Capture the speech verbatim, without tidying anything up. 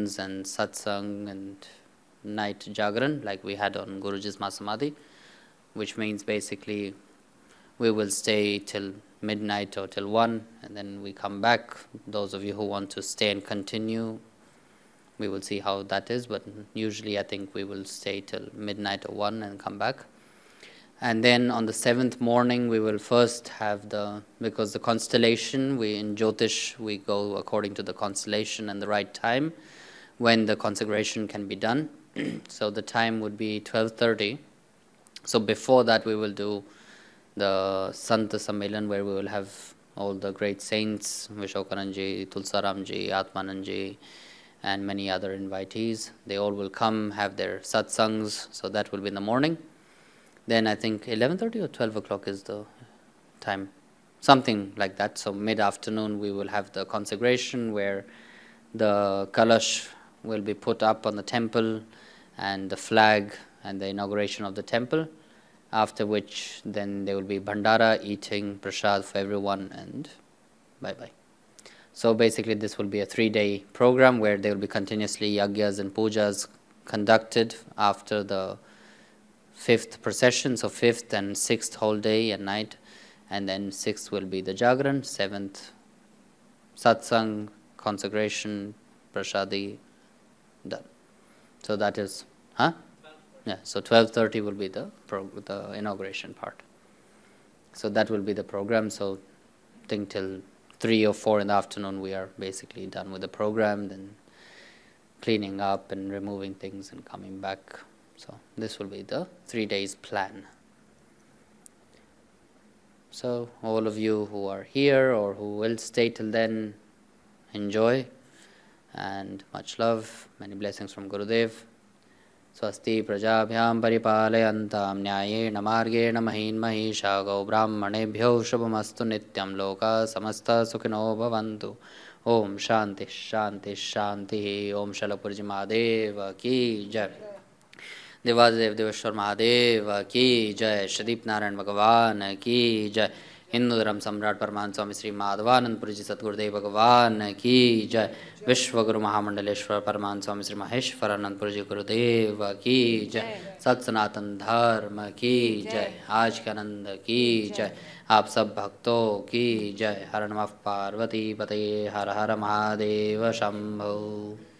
kirtans and satsang and night jagran like we had on Guruji's Masamadhi, which means basically we will stay till midnight or till one, and then we come back. Those of you who want to stay and continue, we will see how that is, but usually I think we will stay till midnight or one and come back. And then on the seventh morning, we will first have the, because the constellation, we in Jyotish, we go according to the constellation and the right time when the consecration can be done. So the time would be twelve thirty. So before that, we will do the Santa Sammelan, where we will have all the great saints, Vishokananji, Tulsaramji, Atmananji, and many other invitees. They all will come, have their satsangs, so that will be in the morning. Then I think eleven thirty or twelve o'clock is the time, something like that. So mid-afternoon we will have the consecration where the Kalash will be put up on the temple and the flag and the inauguration of the temple, after which then there will be Bhandara, eating, prasad for everyone, and bye-bye. So basically this will be a three-day program where there will be continuously yagyas and pujas conducted after the fifth procession, so fifth and sixth whole day and night, and then sixth will be the Jagran, seventh satsang, consecration, prasadi, done. So that is, huh? Yeah, so twelve thirty will be the, pro the inauguration part. So that will be the program, so I think till three or four in the afternoon we are basically done with the program, then cleaning up and removing things and coming back. So this will be the three days plan. So all of you who are here or who will stay till then, enjoy and much love. Many blessings from Gurudev. Swasti prajabhyam paripalayantam nyayena margena mahin mahisha go brahmanebhyo shubhamastu nityam loka samasta sukhino bhavantu. Om Shanti Shanti Shanti. Om Shalapurji Mahadeva ki jai. देवादेव देवेश्वर महादेव की जय. श्रीदीप नारायण भगवान की जय. हिंदू धर्म सम्राट परमान स्वामी श्री माधवानंदपुरी जी सतगुरुदेव भगवान की जय. विश्व गुरु महामंडलेश्वर परमान स्वामी श्री महेश्वर आनंदपुरी जी गुरुदेव की जय. सत सनातन धर्म की जय. आज के आनंद की जय. आप सब भक्तों की जय. हर नमः पार्वती पते. हर हर महादेव शंभो.